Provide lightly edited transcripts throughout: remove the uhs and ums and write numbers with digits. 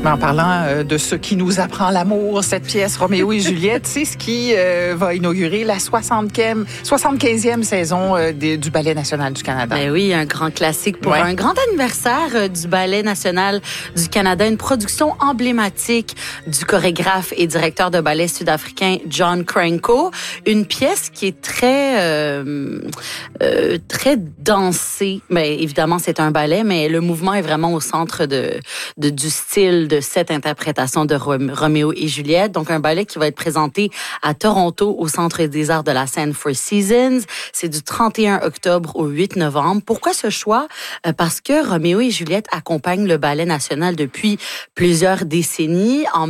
En parlant de ce qui nous apprend l'amour, cette pièce Roméo et Juliette, c'est ce qui va inaugurer la 75e saison du Ballet national du Canada. Ben oui, un grand classique pour un grand anniversaire du Ballet national du Canada, une production emblématique du chorégraphe et directeur de ballet sud-africain John Cranko, une pièce qui est très dansée. Ben évidemment, c'est un ballet, mais le mouvement est vraiment au centre du style de cette interprétation de Roméo et Juliette. Donc, un ballet qui va être présenté à Toronto au Centre des arts de la scène Four Seasons. C'est du 31 octobre au 8 novembre. Pourquoi ce choix? Parce que Roméo et Juliette accompagnent le Ballet national depuis plusieurs décennies. En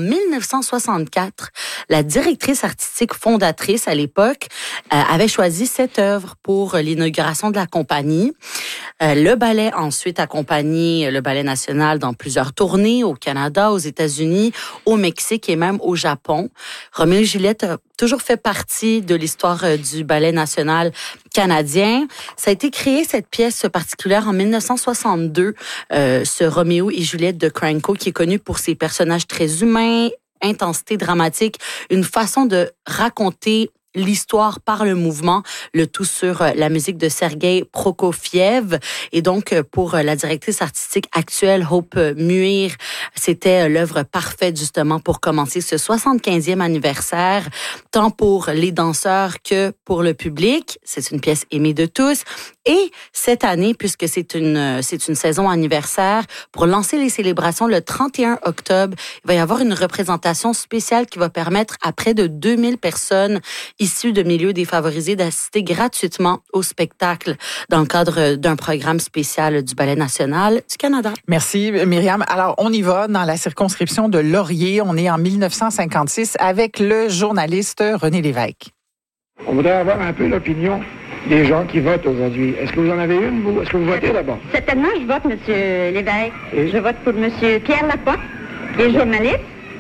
1964, la directrice artistique fondatrice à l'époque avait choisi cette œuvre pour l'inauguration de la compagnie. Le ballet ensuite accompagné le Ballet national dans plusieurs tournées au Canada, aux États-Unis, au Mexique et même au Japon. Roméo et Juliette a toujours fait partie de l'histoire du Ballet national canadien. Ça a été créé, cette pièce particulière, en 1962. Ce Roméo et Juliette de Cranko, qui est connu pour ses personnages très humains, intensité dramatique, une façon de raconter l'histoire par le mouvement, le tout sur la musique de Sergueï Prokofiev. Et donc, pour la directrice artistique actuelle, Hope Muir, c'était l'œuvre parfaite justement pour commencer ce 75e anniversaire, tant pour les danseurs que pour le public. C'est une pièce aimée de tous. Et cette année, puisque c'est une saison anniversaire, pour lancer les célébrations le 31 octobre, il va y avoir une représentation spéciale qui va permettre à près de 2000 personnes issus de milieux défavorisés d'assister gratuitement au spectacle dans le cadre d'un programme spécial du Ballet national du Canada. Merci, Myriam. Alors, on y va dans la circonscription de Laurier. On est en 1956 avec le journaliste René Lévesque. On voudrait avoir un peu l'opinion des gens qui votent aujourd'hui. Est-ce que vous en avez une, vous? Est-ce que vous votez d'abord? Certainement, je vote M. Lévesque. Et? Je vote pour M. Pierre Laporte, qui est journaliste.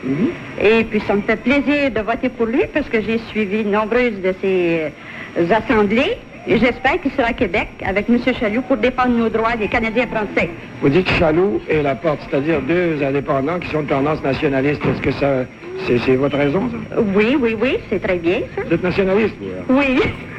Et puis, ça me fait plaisir de voter pour lui parce que j'ai suivi nombreuses de ses assemblées. Et j'espère qu'il sera à Québec avec M. Chaloux pour défendre nos droits des Canadiens français. Vous dites Chaloux et Laporte, c'est-à-dire deux indépendants qui sont de tendance nationaliste. Est-ce que ça... C'est votre raison, ça? Oui, c'est très bien, ça. Vous êtes nationaliste, vous? Oui.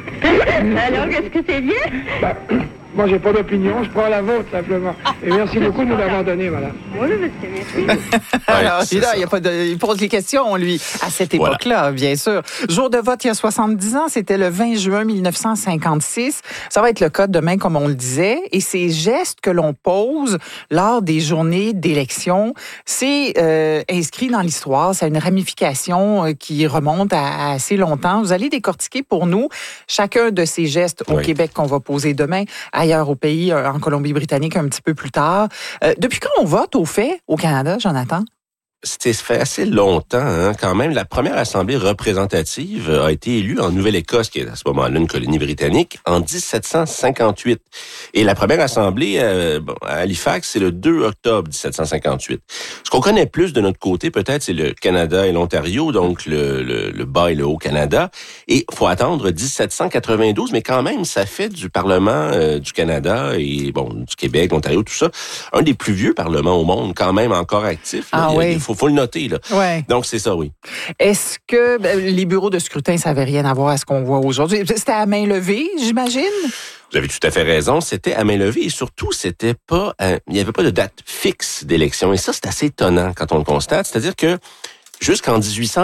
Alors, est-ce que c'est bien? Ben, moi, j'ai pas d'opinion, je prends la vôtre, simplement. Et merci beaucoup de nous l'avoir donné, madame. Oui, monsieur, merci. Alors, il pose les questions, lui, à cette époque-là, bien sûr. Jour de vote il y a 70 ans, c'était le 20 juin 1956. Ça va être le cas demain, comme on le disait. Et ces gestes que l'on pose lors des journées d'élection, c'est inscrit dans l'histoire. C'est une ramification qui remonte à assez longtemps. Vous allez décortiquer pour nous chacun de ces gestes au Québec qu'on va poser demain, ailleurs au pays, en Colombie-Britannique un petit peu plus tard. Depuis quand on vote, au fait, au Canada, Jonathan? C'était fait assez longtemps, quand même. La première assemblée représentative a été élue en Nouvelle-Écosse, qui est à ce moment-là une colonie britannique, en 1758. Et la première assemblée à Halifax, c'est le 2 octobre 1758. Ce qu'on connaît plus de notre côté, peut-être, c'est le Canada et l'Ontario, donc le Bas et le Haut-Canada. Et faut attendre 1792, mais quand même, ça fait du Parlement du Canada et du Québec, l'Ontario, tout ça, un des plus vieux parlements au monde, quand même encore actif. Il faut le noter, là. Ouais. Donc, c'est ça, oui. Est-ce que les bureaux de scrutin, ça n'avait rien à voir à ce qu'on voit aujourd'hui? C'était à main levée, j'imagine? Vous avez tout à fait raison. C'était à main levée et surtout, il n'y avait pas de date fixe d'élection. Et ça, c'est assez étonnant quand on le constate. C'est-à-dire que jusqu'en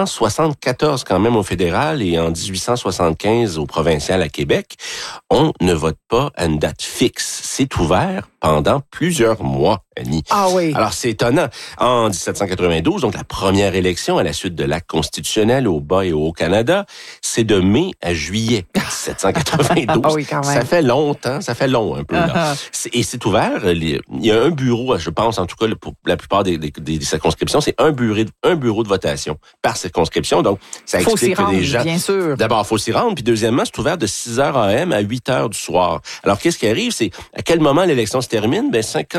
1874, quand même, au fédéral, et en 1875, au provincial à Québec, on ne vote pas à une date fixe. C'est ouvert pendant plusieurs mois, Annie. Ah oui. Alors, c'est étonnant. En 1792, donc la première élection à la suite de l'acte constitutionnel au Bas et au Haut-Canada, c'est de mai à juillet 1792. Ah oui, quand même. Ça fait longtemps, ça fait long un peu. Là. Et c'est ouvert. Il y a un bureau, je pense, en tout cas, pour la plupart des circonscriptions, c'est un bureau de votation par circonscription. Donc, ça explique que les gens... Bien sûr. D'abord, il faut s'y rendre. Puis deuxièmement, c'est ouvert de 6h AM à 8h du soir. Alors, qu'est-ce qui arrive? C'est à quel moment l'élection se termine?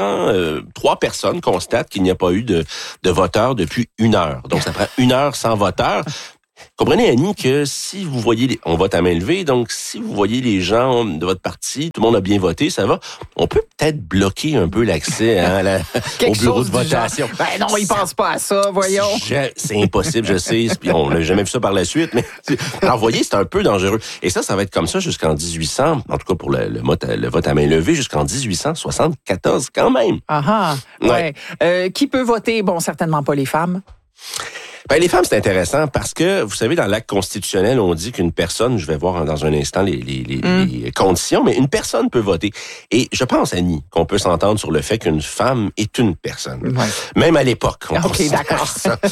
3 personnes constatent qu'il n'y a pas eu de voteurs depuis 1 heure. Donc, ça prend 1 heure sans voteur. Comprenez, Annie, que si vous voyez, on vote à main levée, donc si vous voyez les gens de votre parti, tout le monde a bien voté, ça va, on peut peut-être bloquer un peu l'accès au bureau de votation. Ben non, ils pensent pas à ça, voyons. C'est impossible, je sais, puis on n'a jamais vu ça par la suite, mais alors, vous voyez, c'est un peu dangereux. Et ça va être comme ça jusqu'en 1800, en tout cas pour le vote à main levée, jusqu'en 1874 quand même. Ah ah, ouais. Qui peut voter? Bon, certainement pas les femmes. Ben, les femmes, c'est intéressant parce que, vous savez, dans l'acte constitutionnel, on dit qu'une personne, je vais voir dans un instant les conditions, mais une personne peut voter. Et je pense, Annie, qu'on peut s'entendre sur le fait qu'une femme est une personne. Ouais. Même à l'époque. OK, d'accord.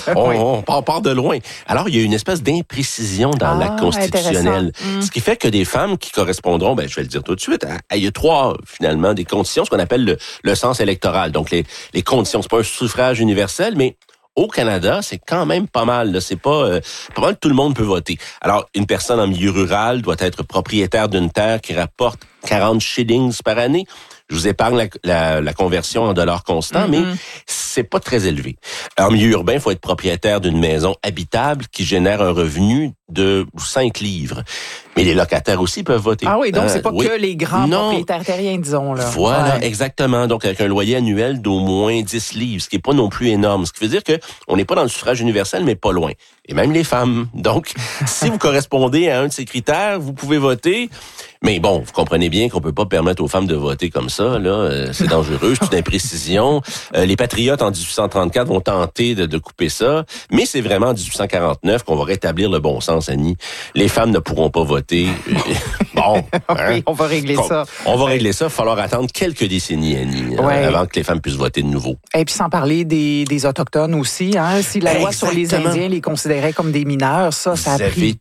On part de loin. Alors, il y a une espèce d'imprécision dans l'acte constitutionnel. Ce qui fait que des femmes qui correspondront, je vais le dire tout de suite, il y a 3, finalement, des conditions, ce qu'on appelle le sens électoral. Donc, les conditions, c'est pas un suffrage universel, mais au Canada, c'est quand même pas mal. Là. C'est pas mal tout le monde peut voter. Alors, une personne en milieu rural doit être propriétaire d'une terre qui rapporte 40 shillings par année. Je vous épargne la conversion en dollars constants, mais c'est pas très élevé. En milieu urbain, il faut être propriétaire d'une maison habitable qui génère un revenu de 5 livres. Mais les locataires aussi peuvent voter. Ah oui, donc c'est pas que les grands propriétaires terriens, disons. Là. Voilà, exactement. Donc, avec un loyer annuel d'au moins 10 livres, ce qui est pas non plus énorme. Ce qui veut dire que on n'est pas dans le suffrage universel, mais pas loin. Et même les femmes. Donc, si vous correspondez à un de ces critères, vous pouvez voter. Mais bon, vous comprenez bien qu'on peut pas permettre aux femmes de voter comme ça. Là, c'est dangereux, c'est une imprécision. Les patriotes en 1834 vont tenter de couper ça, mais c'est vraiment en 1849 qu'on va rétablir le bon sens, Annie. Les femmes ne pourront pas voter. Bon, oui, on va régler ça. On va régler ça. Il va falloir attendre quelques décennies, Annie, avant que les femmes puissent voter de nouveau. Et puis sans parler des Autochtones aussi. Hein? Si la loi sur les Indiens les considérait comme des mineurs, ça a pris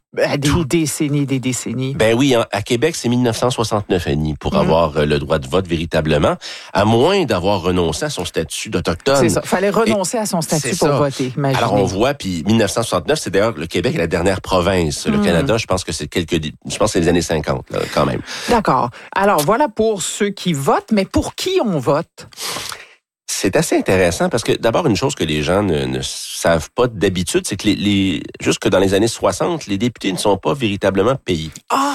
des décennies. Ben oui, à Québec, c'est 1969, Annie, pour avoir le droit de vote véritablement, à moins d'avoir renoncé à son statut d'Autochtone. C'est ça. Fallait renoncer à son statut pour voter, imaginez. Alors on voit, puis 1969, c'est d'ailleurs le Québec est la dernière province. Le Canada, je pense que c'est les années 50, là, quand même. D'accord. Alors voilà pour ceux qui votent, mais pour qui on vote? C'est assez intéressant parce que d'abord, une chose que les gens ne savent pas d'habitude, c'est que jusque dans les années 60, les députés ne sont pas véritablement payés. Ah!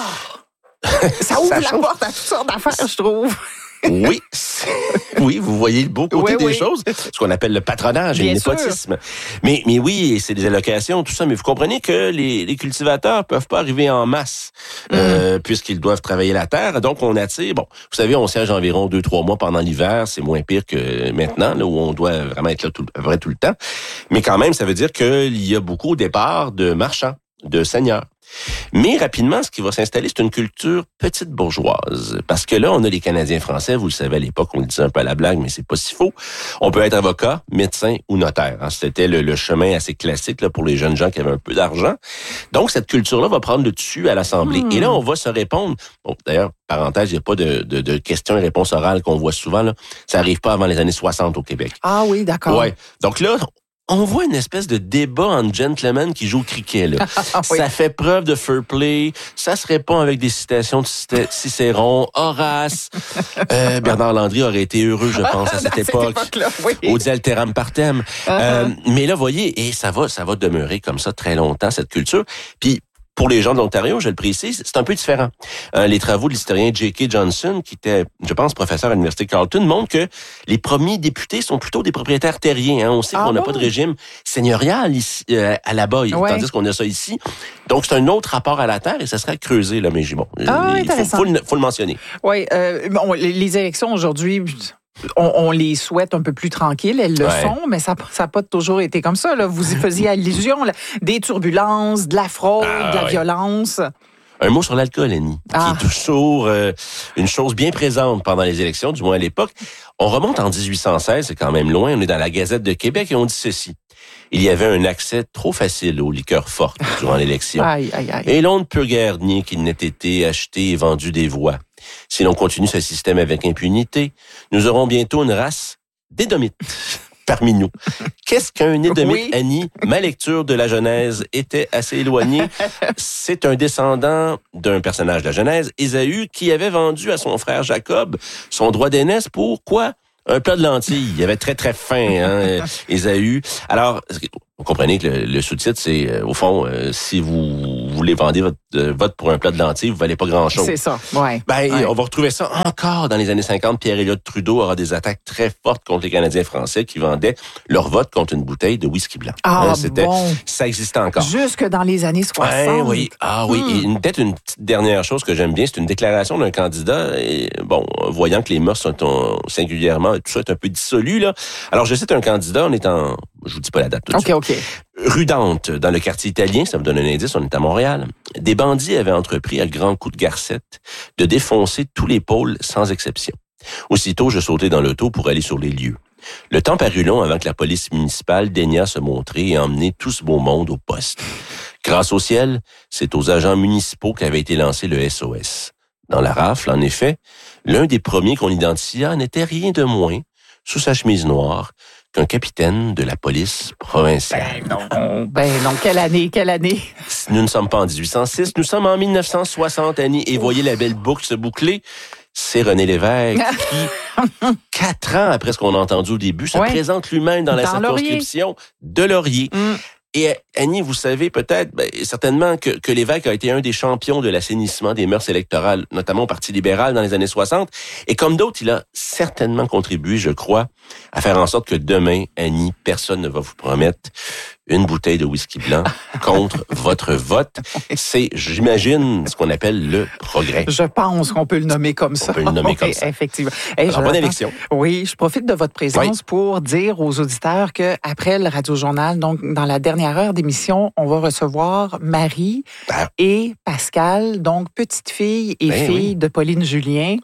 Ça ouvre la porte à toutes sortes d'affaires, je trouve. Oui, oui, vous voyez le beau côté des choses, ce qu'on appelle le patronage et le népotisme. Mais oui, c'est des allocations, tout ça. Mais vous comprenez que les cultivateurs peuvent pas arriver en masse puisqu'ils doivent travailler la terre. Donc, on attire. Bon, vous savez, on siège environ 2-3 mois pendant l'hiver. C'est moins pire que maintenant, là, où on doit vraiment être là tout le temps. Mais quand même, ça veut dire qu'il y a beaucoup au départ de marchands, de seigneurs. Mais rapidement, ce qui va s'installer, c'est une culture petite bourgeoise. Parce que là, on a les Canadiens français, vous le savez, à l'époque, on le disait un peu à la blague, mais c'est pas si faux. On peut être avocat, médecin ou notaire. Hein. C'était le chemin assez classique là, pour les jeunes gens qui avaient un peu d'argent. Donc, cette culture-là va prendre le dessus à l'Assemblée. Et là, on va se répondre. Bon, d'ailleurs, parenthèse, il n'y a pas de questions et réponses orales qu'on voit souvent. Là. Ça arrive pas avant les années 60 au Québec. Ah oui, d'accord. Ouais. Donc là, on voit une espèce de débat entre gentlemen qui jouent au cricket. Là. Oui. Ça fait preuve de fair play. Ça se répond avec des citations de Cicéron, Horace. Bernard Landry aurait été heureux, je pense, à cette époque. Oui. Audi alteram partem. Mais là, voyez, et ça va demeurer comme ça très longtemps, cette culture. Puis, pour les gens de l'Ontario, je le précise, c'est un peu différent. Les travaux de l'historien J.K. Johnson, qui était, je pense, professeur à l'Université Carleton, montrent que les premiers députés sont plutôt des propriétaires terriens. Hein. On sait qu'on n'a pas de régime seigneurial ici, à la Baille, tandis qu'on a ça ici. Donc, c'est un autre rapport à la terre et ça serait creusé, là, mais bon, il faut le mentionner. Oui, les élections aujourd'hui... On les souhaite un peu plus tranquilles, elles le sont, mais ça n'a pas toujours été comme ça. Là. Vous y faisiez allusion, là, des turbulences, de la fraude, de la violence. Un mot sur l'alcool, Annie, qui est toujours une chose bien présente pendant les élections, du moins à l'époque. On remonte en 1816, c'est quand même loin, on est dans la Gazette de Québec et on dit ceci. Il y avait un accès trop facile aux liqueurs fortes durant l'élection. Aïe, aïe, aïe. Et l'on ne peut guère nier qu'il n'ait été acheté et vendu des voix. Si l'on continue ce système avec impunité, nous aurons bientôt une race d'édomites parmi nous. Qu'est-ce qu'un édomite, Annie? Ma lecture de la Genèse était assez éloignée. C'est un descendant d'un personnage de la Genèse, Ésaü, qui avait vendu à son frère Jacob son droit d'aînesse pour quoi? Un plat de lentilles. Il avait très, très faim, Ésaü. Alors, Vous comprenez que le sous-titre, c'est, au fond, si vous voulez vendre votre vote pour un plat de lentilles, vous valez pas grand-chose. C'est ça, ouais. On va retrouver ça encore dans les années 50. Pierre-Éliott Trudeau aura des attaques très fortes contre les Canadiens français qui vendaient leur vote contre une bouteille de whisky blanc. Ça existait encore. Jusque dans les années 60. Oui. Et peut-être une petite dernière chose que j'aime bien, c'est une déclaration d'un candidat. Et, voyant que les mœurs sont singulièrement, tout ça est un peu dissolu, là. Alors, je cite un candidat, je vous dis pas la date tout de suite. OK. Rue Dante, dans le quartier italien, ça vous donne un indice, on est à Montréal. Des bandits avaient entrepris à grands coups de garcette de défoncer tous les pôles sans exception. Aussitôt, je sautai dans l'auto pour aller sur les lieux. Le temps parut long avant que la police municipale daigna se montrer et emmener tout ce beau monde au poste. Grâce au ciel, c'est aux agents municipaux qu'avait été lancé le SOS. Dans la rafle, en effet, l'un des premiers qu'on identifia n'était rien de moins, sous sa chemise noire, qu'un capitaine de la police provinciale. Ben non, quelle année? Nous ne sommes pas en 1806, nous sommes en 1960, Annie, et voyez la belle boucle se boucler. C'est René Lévesque qui, 4 ans après ce qu'on a entendu au début, se présente lui-même dans la circonscription de Laurier. Et Annie, vous savez peut-être, certainement que Lévesque a été un des champions de l'assainissement des mœurs électorales, notamment au Parti libéral dans les années 60. Et comme d'autres, il a certainement contribué, je crois, à faire en sorte que demain, Annie, personne ne va vous promettre une bouteille de whisky blanc contre votre vote. C'est, j'imagine, ce qu'on appelle le progrès. Je pense qu'on peut le nommer comme ça. On peut le nommer comme ça. Effectivement. Alors, bonne élection. Oui, je profite de votre présence pour dire aux auditeurs que après le Radio-Journal, donc dans la dernière heure d'émission, on va recevoir Marie et Pascal, donc petite fille et fille de Pauline Julien.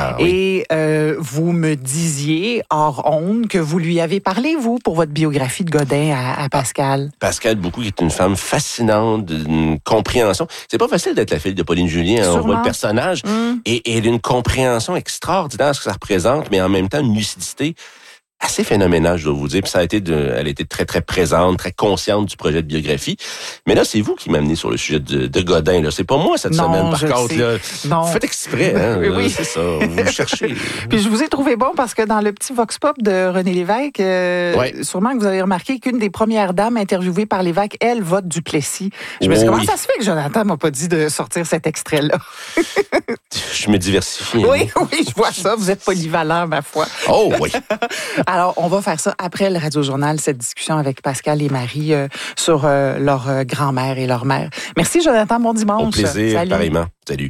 Et vous me disiez hors onde que vous lui avez parlé, vous, pour votre biographie de Godin à Pascal. Pascal Boucou, qui est une femme fascinante, d'une compréhension. C'est pas facile d'être la fille de Pauline Julien, on voit le personnage, et elle a une compréhension extraordinaire de ce que ça représente, mais en même temps une lucidité assez phénoménale, je dois vous dire. Puis elle a été très, très présente, très consciente du projet de biographie. Mais là, c'est vous qui m'amenez sur le sujet de Godin, là. C'est pas moi cette semaine, par contre, là. Non. Vous faites exprès, hein. Oui. C'est ça. Vous cherchez. Puis je vous ai trouvé bon parce que dans le petit Vox Pop de René Lévesque, sûrement que vous avez remarqué qu'une des premières dames interviewées par Lévesque, elle, vote Duplessis. Je me suis dit, comment ça se fait que Jonathan m'a pas dit de sortir cet extrait-là? Je me diversifie. Oui, je vois ça. Vous êtes polyvalent, ma foi. Oh, oui. Alors, on va faire ça après le Radio-Journal, cette discussion avec Pascal et Marie sur leur grand-mère et leur mère. Merci, Jonathan. Bon dimanche. Au plaisir, Salut. pareillement. Salut.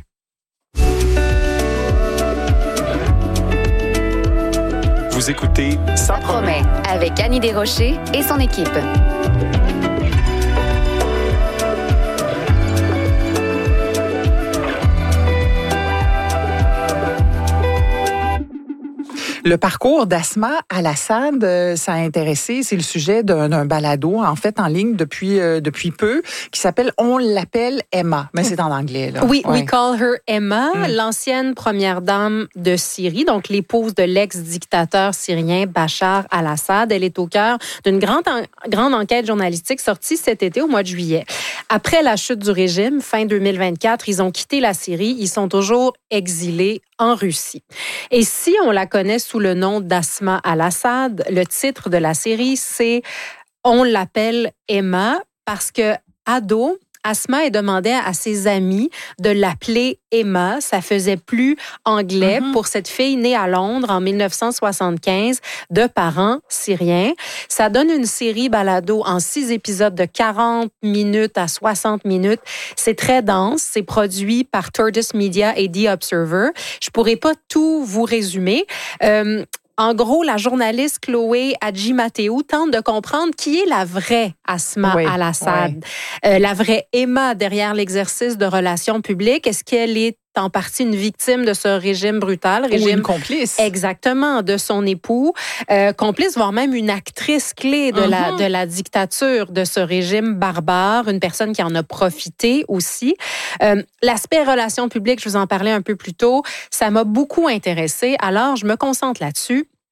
Vous écoutez Ça promet avec Annie Desrochers et son équipe. Le parcours d'Asma Al-Assad, ça a intéressé. C'est le sujet d'un balado, en fait, en ligne depuis peu, qui s'appelle « On l'appelle Emma ». Mais c'est en anglais, là. Oui, We Call Her Emma, l'ancienne première dame de Syrie, donc l'épouse de l'ex-dictateur syrien Bachar al-Assad. Elle est au cœur d'une grande enquête journalistique sortie cet été, au mois de juillet. Après la chute du régime, fin 2024, ils ont quitté la Syrie. Ils sont toujours exilés en Russie. Et si on la connaît sous le nom d'Asma Al-Assad, le titre de la série, c'est « On l'appelle Emma » parce que, ado, Asma demandait à ses amis de l'appeler Emma. Ça faisait plus anglais pour cette fille née à Londres en 1975 de parents syriens. Ça donne une série balado en 6 épisodes de 40 minutes à 60 minutes. C'est très dense. C'est produit par Tortoise Media et The Observer. Je pourrais pas tout vous résumer. En gros, la journaliste Chloé Hadjimateou tente de comprendre qui est la vraie Asma Al-Assad, la vraie Emma derrière l'exercice de relations publiques. Est-ce qu'elle est en partie une victime de ce régime brutal? Ou une complice. Exactement, de son époux. Complice, voire même une actrice clé de la dictature de ce régime barbare, une personne qui en a profité aussi. L'aspect relations publiques, je vous en parlais un peu plus tôt, ça m'a beaucoup intéressée. Alors, je me concentre là-dessus.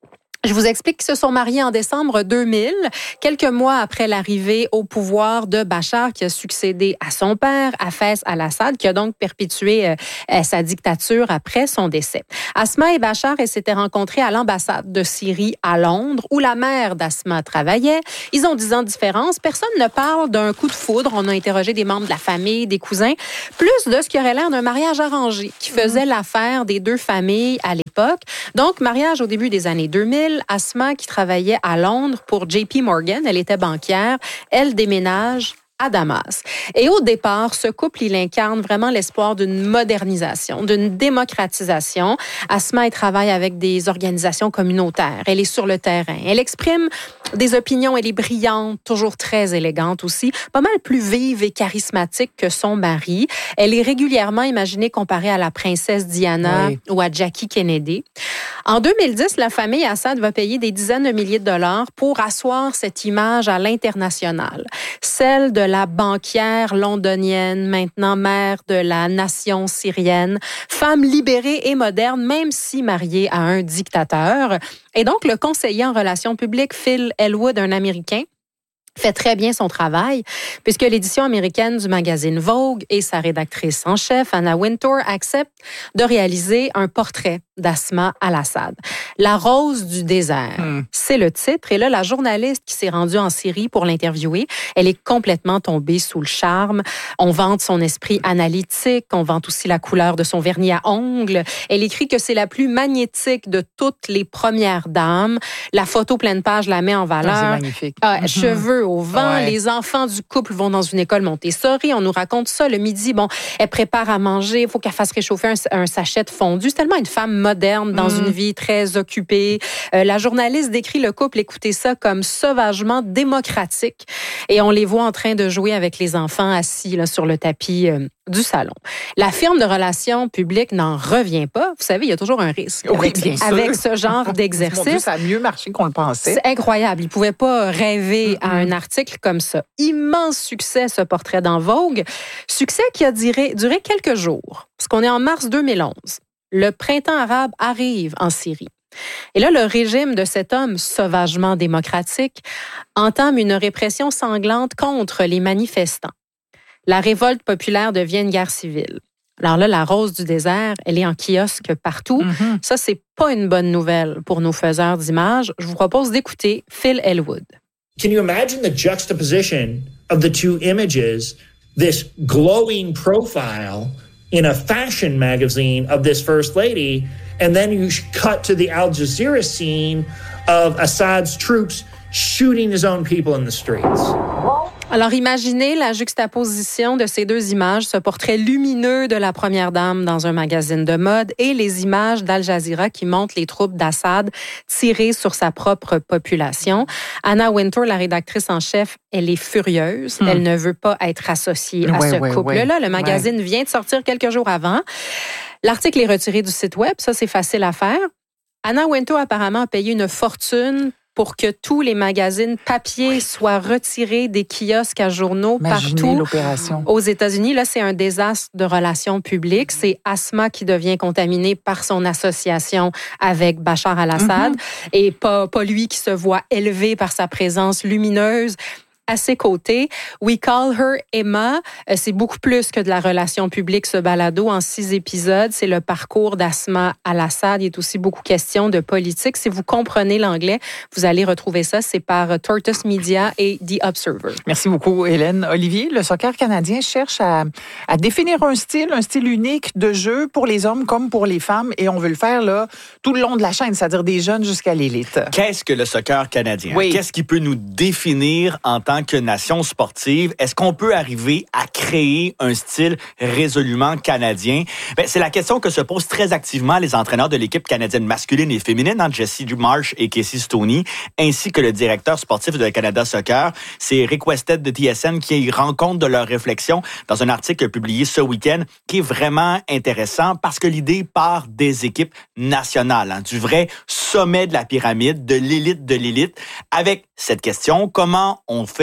Je vous explique qu'ils se sont mariés en décembre 2000, quelques mois après l'arrivée au pouvoir de Bachar, qui a succédé à son père, Hafez al-Assad, qui a donc perpétué sa dictature après son décès. Asma et Bachar s'étaient rencontrés à l'ambassade de Syrie à Londres, où la mère d'Asma travaillait. Ils ont 10 ans de différence. Personne ne parle d'un coup de foudre. On a interrogé des membres de la famille, des cousins, plus de ce qui aurait l'air d'un mariage arrangé qui faisait l'affaire des deux familles à l'époque. Donc, mariage au début des années 2000. Asma, qui travaillait à Londres pour JP Morgan, elle était banquière, elle déménage à Damas. Et au départ, ce couple, il incarne vraiment l'espoir d'une modernisation, d'une démocratisation. Asma, elle travaille avec des organisations communautaires. Elle est sur le terrain. Elle exprime des opinions. Elle est brillante, toujours très élégante aussi, pas mal plus vive et charismatique que son mari. Elle est régulièrement imaginée comparée à la princesse Diana ou à Jackie Kennedy. En 2010, la famille Assad va payer des dizaines de milliers de dollars pour asseoir cette image à l'international. Celle de la banquière londonienne, maintenant mère de la nation syrienne, femme libérée et moderne, même si mariée à un dictateur. Et donc, le conseiller en relations publiques, Phil Elwood, un Américain, fait très bien son travail, puisque l'édition américaine du magazine Vogue et sa rédactrice en chef, Anna Wintour, acceptent de réaliser un portrait d'Asma al-Assad. La rose du désert, c'est le titre. Et là, la journaliste qui s'est rendue en Syrie pour l'interviewer, elle est complètement tombée sous le charme. On vante son esprit analytique, on vante aussi la couleur de son vernis à ongles. Elle écrit que c'est la plus magnétique de toutes les premières dames. La photo pleine page la met en valeur. C'est magnifique. Cheveux au vent, les enfants du couple vont dans une école Montessori. On nous raconte ça le midi. Bon, elle prépare à manger, il faut qu'elle fasse réchauffer un sachet de fondu. C'est tellement une femme moderne dans une vie très occupée. La journaliste décrit le couple, écoutez ça, comme sauvagement démocratique. Et on les voit en train de jouer avec les enfants assis là, sur le tapis du salon. La firme de relations publiques n'en revient pas. Vous savez, il y a toujours un risque avec ce genre d'exercice. Mon Dieu, ça a mieux marché qu'on le pensait. C'est incroyable. Ils ne pouvaient pas rêver à un article comme ça. Immense succès, ce portrait dans Vogue. Succès qui a duré quelques jours, parce qu'on est en mars 2011. Le printemps arabe arrive en Syrie. Et là, le régime de cet homme sauvagement démocratique entame une répression sanglante contre les manifestants. La révolte populaire devient une guerre civile. Alors là, la rose du désert, elle est en kiosque partout. Ça, c'est pas une bonne nouvelle pour nos faiseurs d'images. Je vous propose d'écouter Phil Elwood. Can you imagine the juxtaposition of the two images, this glowing profile in a fashion magazine of this first lady, and then you cut to the Al Jazeera scene of Assad's troops shooting his own people in the streets? Alors, imaginez la juxtaposition de ces deux images, ce portrait lumineux de la première dame dans un magazine de mode et les images d'Al Jazeera qui montrent les troupes d'Assad tirées sur sa propre population. Anna Wintour, la rédactrice en chef, elle est furieuse. Elle ne veut pas être associée à ce couple-là. Le magazine vient de sortir quelques jours avant. L'article est retiré du site web. Ça, c'est facile à faire. Anna Wintour, apparemment, a payé une fortune pour que tous les magazines papier soient retirés des kiosques à journaux partout aux États-Unis. Là, c'est un désastre de relations publiques. C'est Asma qui devient contaminée par son association avec Bachar al-Assad et pas lui qui se voit élevé par sa présence lumineuse à ses côtés. We Call Her Emma, c'est beaucoup plus que de la relation publique, ce balado en 6 épisodes. C'est le parcours d'Asma al-Assad. Il est aussi beaucoup question de politique. Si vous comprenez l'anglais, vous allez retrouver ça. C'est par Tortoise Media et The Observer. Merci beaucoup, Hélène. Olivier, le soccer canadien cherche à définir un style unique de jeu pour les hommes comme pour les femmes. Et on veut le faire là tout le long de la chaîne, c'est-à-dire des jeunes jusqu'à l'élite. Qu'est-ce que le soccer canadien? Qu'est-ce qui peut nous définir en tant que nation sportive? Est-ce qu'on peut arriver à créer un style résolument canadien? Bien, c'est la question que se posent très activement les entraîneurs de l'équipe canadienne masculine et féminine, Jesse Marsh et Casey Stoney, ainsi que le directeur sportif de Canada Soccer. C'est Rick Westhead de TSN qui rend compte de leurs réflexions dans un article publié ce week-end qui est vraiment intéressant parce que l'idée part des équipes nationales, du vrai sommet de la pyramide, de l'élite, avec cette question, comment on fait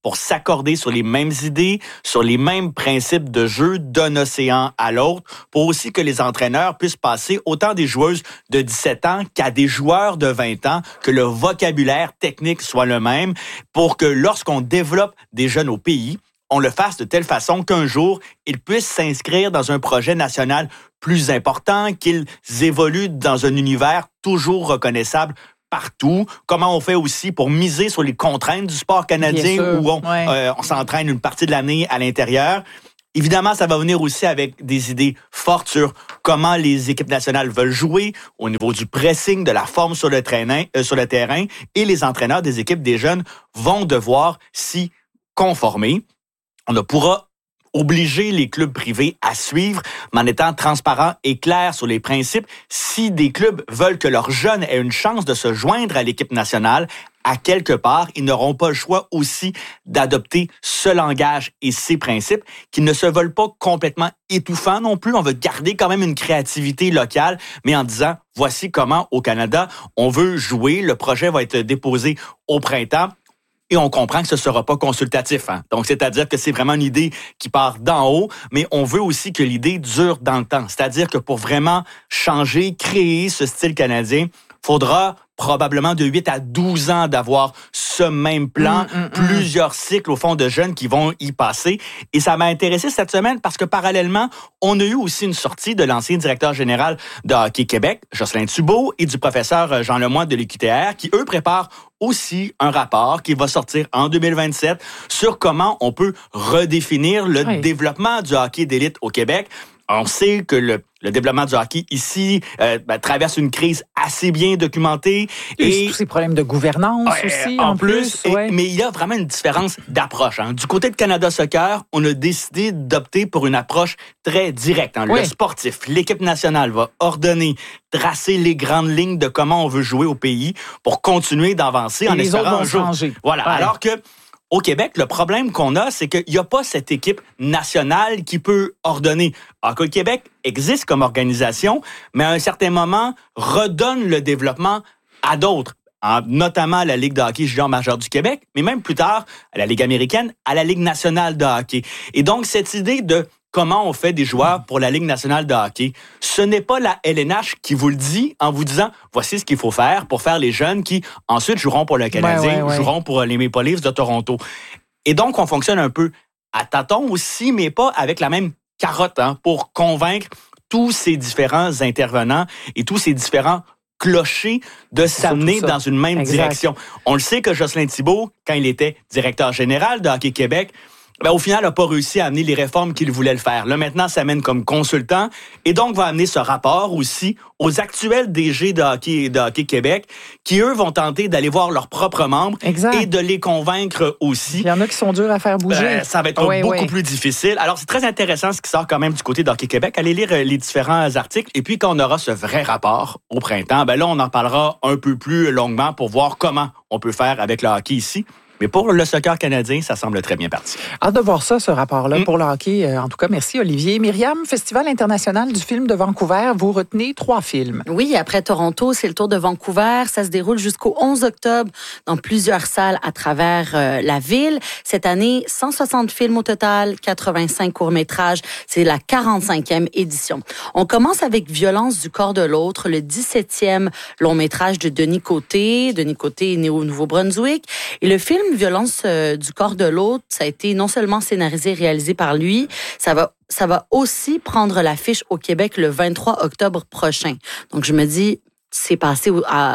pour s'accorder sur les mêmes idées, sur les mêmes principes de jeu d'un océan à l'autre, pour aussi que les entraîneurs puissent passer autant des joueuses de 17 ans qu'à des joueurs de 20 ans, que le vocabulaire technique soit le même, pour que lorsqu'on développe des jeunes au pays, on le fasse de telle façon qu'un jour, ils puissent s'inscrire dans un projet national plus important, qu'ils évoluent dans un univers toujours reconnaissable partout. Comment on fait aussi pour miser sur les contraintes du sport canadien où on s'entraîne une partie de l'année à l'intérieur. Évidemment, ça va venir aussi avec des idées fortes sur comment les équipes nationales veulent jouer au niveau du pressing, de la forme sur le terrain, et les entraîneurs des équipes des jeunes vont devoir s'y conformer. On ne pourra obliger les clubs privés à suivre, mais en étant transparent et clair sur les principes. Si des clubs veulent que leurs jeunes aient une chance de se joindre à l'équipe nationale, à quelque part, ils n'auront pas le choix aussi d'adopter ce langage et ces principes qui ne se veulent pas complètement étouffants non plus. On veut garder quand même une créativité locale, mais en disant, voici comment au Canada, on veut jouer. Le projet va être déposé au printemps. Et on comprend que ce ne sera pas consultatif. Donc, c'est-à-dire que c'est vraiment une idée qui part d'en haut, mais on veut aussi que l'idée dure dans le temps. C'est-à-dire que pour vraiment changer, créer ce style canadien, faudra probablement de 8 à 12 ans d'avoir ce même plan, plusieurs cycles au fond de jeunes qui vont y passer. Et ça m'a intéressé cette semaine parce que parallèlement, on a eu aussi une sortie de l'ancien directeur général de Hockey Québec, Jocelyn Thibault, et du professeur Jean Lemoine de l'UQTR, qui eux préparent aussi un rapport qui va sortir en 2027 sur comment on peut redéfinir le développement du hockey d'élite au Québec. On sait que le développement du hockey ici traverse une crise assez bien documentée. Et tous ces problèmes de gouvernance aussi, en plus. Mais il y a vraiment une différence d'approche. Du côté de Canada Soccer, on a décidé d'opter pour une approche très directe. Le sportif, l'équipe nationale va ordonner, tracer les grandes lignes de comment on veut jouer au pays pour continuer d'avancer en espérant un jour. Changer. Voilà. Alors que au Québec, le problème qu'on a, c'est qu'il n'y a pas cette équipe nationale qui peut ordonner. Hockey Québec existe comme organisation, mais à un certain moment, redonne le développement à d'autres, notamment à la Ligue de hockey junior majeur du Québec, mais même plus tard, à la Ligue américaine, à la Ligue nationale de hockey. Et donc, cette idée de comment on fait des joueurs pour la Ligue nationale de hockey, ce n'est pas la LNH qui vous le dit en vous disant « voici ce qu'il faut faire pour faire les jeunes qui ensuite joueront pour le Canadien, joueront pour les Maple Leafs de Toronto ». Et donc, on fonctionne un peu à tâtons aussi, mais pas avec la même carotte pour convaincre tous ces différents intervenants et tous ces différents clochers de s'amener dans une même direction. On le sait que Jocelyn Thibault, quand il était directeur général de Hockey Québec, au final, n'a pas réussi à amener les réformes qu'il voulait le faire. Là, maintenant, ça mène comme consultant et donc va amener ce rapport aussi aux actuels DG de Hockey Québec qui, eux, vont tenter d'aller voir leurs propres membres et de les convaincre aussi. Il y en a qui sont durs à faire bouger. Ça va être beaucoup plus difficile. Alors, c'est très intéressant ce qui sort quand même du côté de Hockey Québec. Allez lire les différents articles et puis quand on aura ce vrai rapport au printemps, là, on en parlera un peu plus longuement pour voir comment on peut faire avec le hockey ici. Mais pour le soccer canadien, ça semble très bien parti. Hâte de voir ça, ce rapport-là, pour le hockey. En tout cas, merci Olivier. Myriam, Festival international du film de Vancouver, vous retenez 3 films. Oui, après Toronto, c'est le tour de Vancouver. Ça se déroule jusqu'au 11 octobre dans plusieurs salles à travers la ville. Cette année, 160 films au total, 85 courts-métrages. C'est la 45e édition. On commence avec Violence du corps de l'autre, le 17e long-métrage de Denis Côté. Denis Côté est né au Nouveau-Brunswick. Et le film Violence du corps de l'autre, ça a été non seulement scénarisé et réalisé par lui, ça va aussi prendre l'affiche au Québec le 23 octobre prochain. Donc, je me dis, c'est passé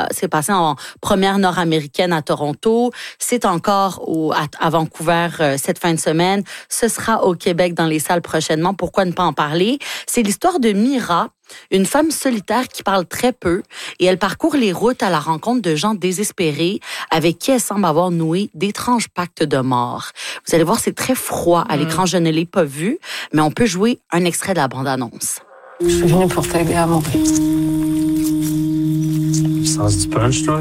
en première nord-américaine à Toronto. C'est encore à Vancouver cette fin de semaine. Ce sera au Québec dans les salles prochainement. Pourquoi ne pas en parler? C'est l'histoire de Mira, une femme solitaire qui parle très peu et elle parcourt les routes à la rencontre de gens désespérés avec qui elle semble avoir noué d'étranges pactes de mort. Vous allez voir, c'est très froid à l'écran. Je ne l'ai pas vu, mais on peut jouer un extrait de la bande-annonce. Je suis venue pour t'aider à mourir. Le sens du punch, toi?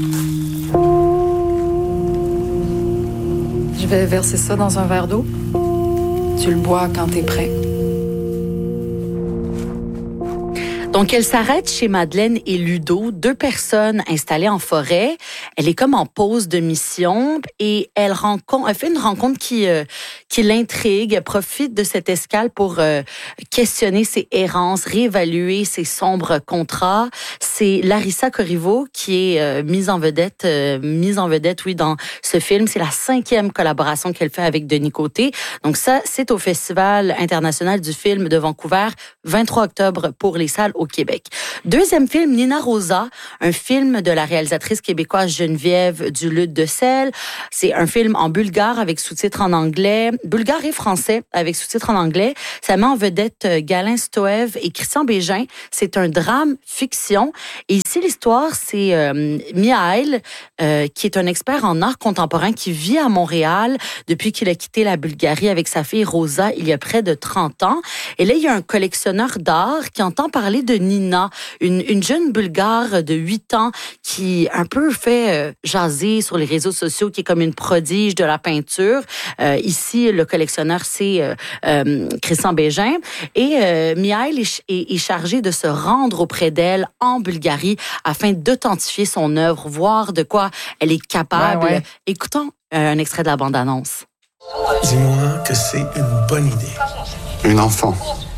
Je vais verser ça dans un verre d'eau. Tu le bois quand t'es prêt. Donc, elle s'arrête chez Madeleine et Ludo, 2 personnes installées en forêt. Elle est comme en pause de mission et elle fait une rencontre qui l'intrigue. Elle profite de cette escale pour questionner ses errances, réévaluer ses sombres contrats. C'est Larissa Corriveau qui est mise en vedette, oui, dans ce film. C'est la 5e collaboration qu'elle fait avec Denis Côté. Donc ça, c'est au Festival international du film de Vancouver, 23 octobre pour les salles au Québec. Deuxième film, Nina Rosa, un film de la réalisatrice québécoise Geneviève Duluth-Decelles. C'est un film en bulgare avec sous-titres en anglais, bulgare et français avec sous-titres en anglais. Ça met en vedette Galin Stoev et Christian Bégin. C'est un drame fiction. Et ici, l'histoire, c'est Mihail, qui est un expert en art contemporain qui vit à Montréal depuis qu'il a quitté la Bulgarie avec sa fille Rosa il y a près de 30 ans. Et là, il y a un collectionneur d'art qui entend parler de Nina, une jeune Bulgare de 8 ans qui un peu fait jaser sur les réseaux sociaux, qui est comme une prodige de la peinture. Ici, le collectionneur, c'est Christian Bégin. Et Mihail est chargé de se rendre auprès d'elle en Bulgarie afin d'authentifier son œuvre, voir de quoi elle est capable. Ouais. Écoutons un extrait de la bande-annonce. Dis-moi que c'est une bonne idée. Une enfant.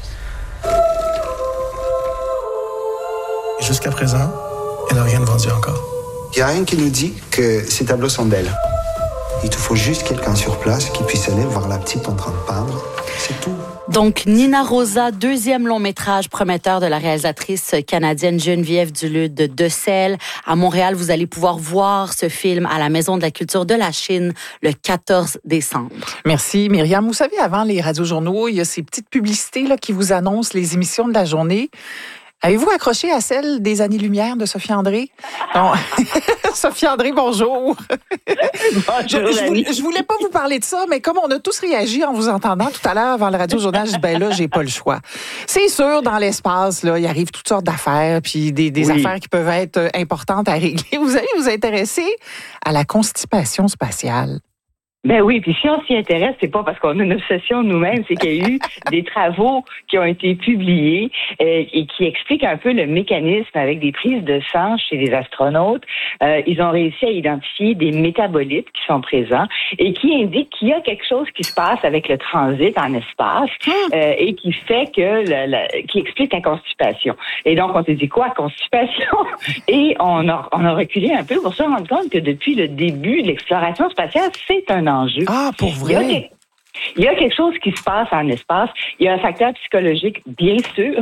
Jusqu'à présent, elle n'a rien vendu encore. Il n'y a rien qui nous dit que ces tableaux sont d'elle. Il te faut juste quelqu'un sur place qui puisse aller voir la petite en train de peindre. C'est tout. Donc, Nina Rosa, 2e long métrage prometteur de la réalisatrice canadienne Geneviève Duluth-Decelles. À Montréal, vous allez pouvoir voir ce film à la Maison de la culture de la Chine le 14 décembre. Merci, Myriam. Vous savez, avant les radiojournaux, il y a ces petites publicités là, qui vous annoncent les émissions de la journée. Avez-vous accroché à celle des Années-Lumière de Sophie André? Non. Sophie André, bonjour. Bonjour, je voulais pas vous parler de ça, mais comme on a tous réagi en vous entendant tout à l'heure avant le radio-journal, je dis, ben là, j'ai pas le choix. C'est sûr, dans l'espace, là, il arrive toutes sortes d'affaires, puis des affaires qui peuvent être importantes à régler. Vous allez vous intéresser à la constipation spatiale. Ben oui, puis si on s'y intéresse, c'est pas parce qu'on a une obsession nous-mêmes, c'est qu'il y a eu des travaux qui ont été publiés et qui expliquent un peu le mécanisme avec des prises de sang chez les astronautes. Ils ont réussi à identifier des métabolites qui sont présents et qui indiquent qu'il y a quelque chose qui se passe avec le transit en espace et qui fait qui explique la constipation. Et donc, on s'est dit quoi, constipation? Et on a reculé un peu pour se rendre compte que depuis le début de l'exploration spatiale, c'est un enjeu. Ah, pour vrai? Il y a quelque chose qui se passe en espace. Il y a un facteur psychologique, bien sûr,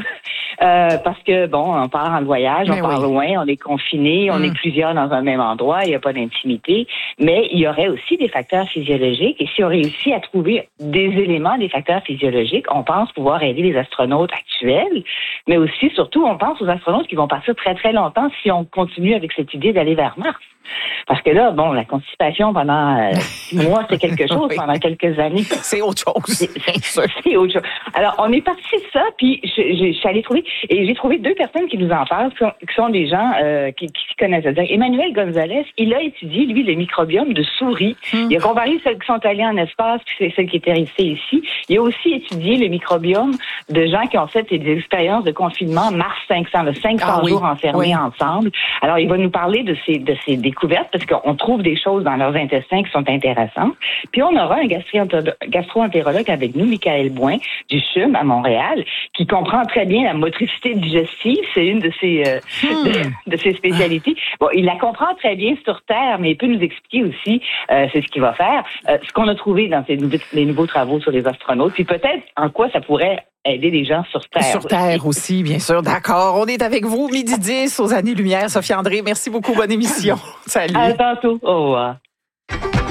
parce que, bon, on part en voyage, on part loin, on est confiné, on est plusieurs dans un même endroit, il n'y a pas d'intimité, mais il y aurait aussi des facteurs physiologiques, et si on réussit à trouver des éléments des facteurs physiologiques, on pense pouvoir aider les astronautes actuels, mais aussi, surtout, on pense aux astronautes qui vont partir très, très longtemps si on continue avec cette idée d'aller vers Mars. Parce que là, bon, la constipation pendant 6 mois, c'est quelque chose, pendant quelques années. C'est autre chose. C'est autre chose. Alors, on est parti de ça, puis je suis allée trouver, et j'ai trouvé 2 personnes qui nous en parlent, qui sont des gens qui s'y connaissent. C'est-à-dire, Emmanuel Gonzalez, il a étudié, lui, le microbiome de souris. Il a comparé celles qui sont allées en espace, puis celles qui étaient restées ici. Il a aussi étudié le microbiome de gens qui ont fait des expériences de confinement Mars 500, le 500 jours enfermés ensemble. Alors, il va nous parler de ces découvertes, parce qu'on trouve des choses dans leurs intestins qui sont intéressantes. Puis on aura un gastro-entérologue avec nous, Michael Bouin, du CHUM à Montréal, qui comprend très bien la motricité digestive. C'est une de ses spécialités. Bon, il la comprend très bien sur Terre, mais il peut nous expliquer aussi c'est ce qu'il va faire, ce qu'on a trouvé dans les nouveaux travaux sur les astronautes, puis peut-être en quoi ça pourrait aider les gens sur Terre. Sur Terre aussi, bien sûr. D'accord. On est avec vous, 12h10 aux Années-Lumière. Sophie André, merci beaucoup. Bonne émission. Salut. À tantôt. Au revoir.